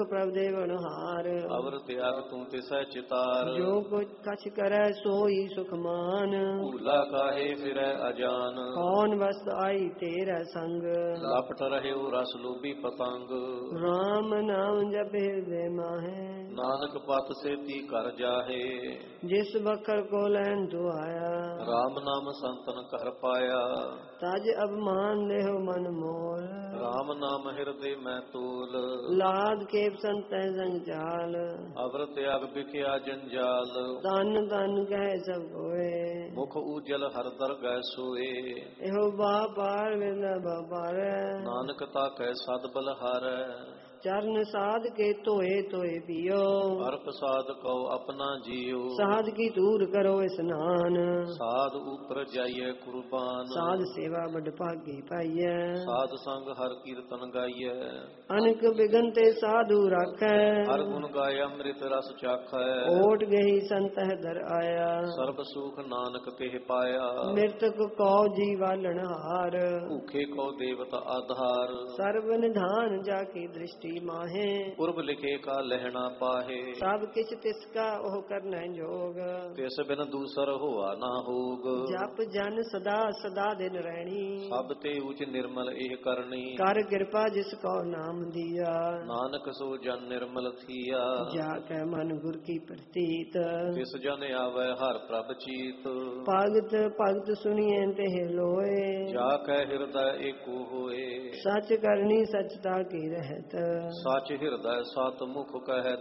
प्रभ देवनहार। अवर त्याग तू तिसै चितार। जो कुछ कछ करे सोई सुख मान। भूला काहे फिरै अजान। कौन वस्त आई तेरा संग। लपट रहे रस लोभी पतंग। राम नाम जप हृदय माहे। नानक पत सेती कर जाहे। जिस बखर को लैन तू आया। राम नाम संतन कर पाया। तज अब मान लेहो मन मोल। राम नाम हृदय में तोल। लाद के संत संग चाल। अवर त्याग बिख्या जंजाल। तन तन कह सब कोय। मुख उजल हर दर गै सोए। एहो बापार विरला बापार। नानक ताकै सद बलहार। चरण साध के तोए तोए पियो। हर प्रसाद कौ अपना जियो। साध की दूर करो स्नान। साध ऊपर जाइए कुर्बान। साध सेवा बड़ भागे पाइय। साध संग हर कीर्तन गाइए। अनक बिघन ते साधु राखै। हर गुण गाय अमृत रस चाखै। ओट गही संत दर आया। सर्ब सुख नानक तेह पाया। मृतक कौ जीवालन हार। भूखे कौ देवता आधार। सर्व निधान जाकी दृष्टि माहे। पूर्व लिखे का लहना पाहे। सब किछ तिसका ओह करनै जोग। तिस बिन दूसर होआ ना होग। जप जन सदा सदा दिन रहनी। सब ते उच निर्मल एह करनी। कर कृपा जिसको नाम दिया। नानक सो जन निर्मल थिया। जाकै मन गुर की प्रतीत। तिस जन आवे हर प्रभ चीत। भगत भगत सुनिए तेह लोए। जाकै हृदय एको होए। सच करनी सचता की रहत। सच हृदय सत मुख कहत।